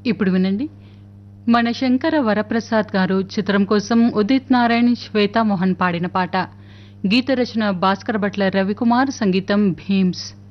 ఇప్పుడు వినండి. మన శంకర వరప్రసాద్ గారు చిత్రం కోసం ఉదిత్ నారాయణ్, శ్వేతా మోహన్ పాడిన పాట. గీత రచన భాస్కర్ భట్ల రవికుమార్, సంగీతం భీమ్స్.